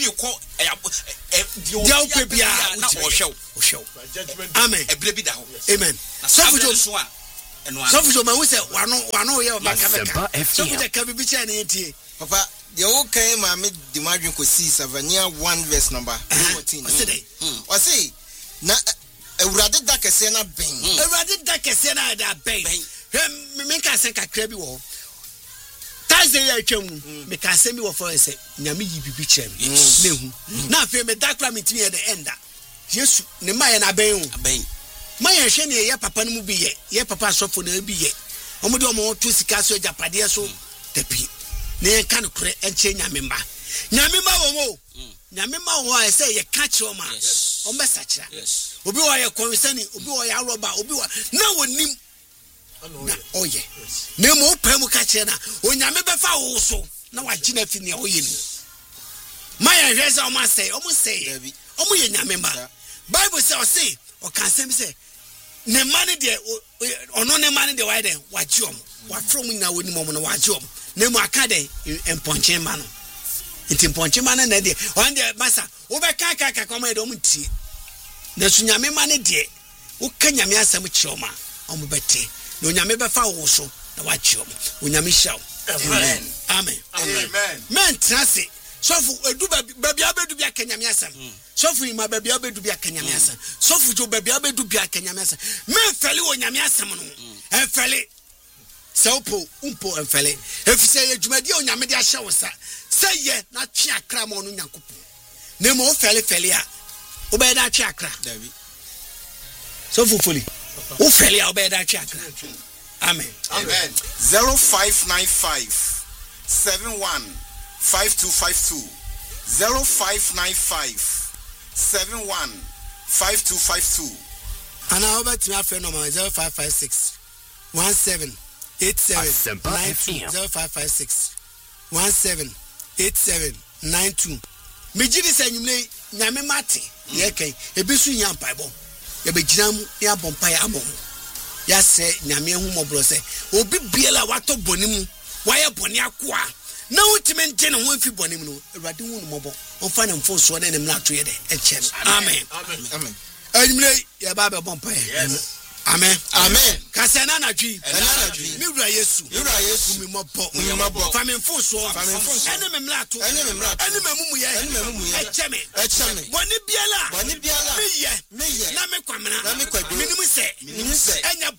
you call Amen. Amen. So for my we say wano ye baka so for the can be tie papa the whole came ma me the margin ko see Savania 1 verse number 14 o say na Ewurade da kese na ben Ewurade da kese na da ben me ka sen kakra bi wo Taze ya twam me ka se mi wo for say nyame yi bibi chem na hu na afi me da kra me timi e the enda Yesu ne maye na ben maye hwe ne ye papa no mu bi ye papa sofo na bi ye omo de omo to sika so japade so tapi ne kan kure enche nyame mba wo mo nyame ma wo a say ye ka che o ma o mesa kira obi wo ye konsani obi wo ya roba obi wo na wonim na oye ne mo pam ka che na onyame be fa wo so na wa gina fi ne oye ni maye hwe say o ma say o mo ye nyame mba Bible say o kan say ne mane de ono ne mane de why de wajiom wa from na woni mo no wajiom ne mo aka de emponche ma no nti emponche ma na de on de masa wo be ka komo de o mti na su nyame mane de wo ka nyame asam chioma o mo bete no nyame be fa wo so na wajiom wo nyame shaw amen amen men trase sofu edu baby abedu bia kanyame asam sofu ima baby abedu bia kanyame asam sofu jo baby abedu bia kanyame asam me fele wo nyame asam no enfele selpo umpo enfele efise adwumadi o nyame de ahye wo sa seye na twe akra ma onu nyakopo ne mo fele a wo be da twe akra david sofu foli wo fele a wo be da twe akra amen 0595 71 5252 0595 71 5252 and I over to my friend number 0556 17 87 92 0556 17 87 92 Mijidi say nyumle nyame mate ye kai ebisu nyam paibo ye beginam ya bompa ya amom ya se nyame hu mobro se obi biela wato bonimu waye boni akoa na ultimate nje no ho fi bonim no Ewurade hu no mobo on fa na mfo so na nem na to ye de eche amen anyimle ya ba be bompa yes amen kasana na dwi mi wura Yesu mi mobo fa me mfo so ene me mlato ene me mumu ye eche me boni biala mi ye na me kwamena minim se enya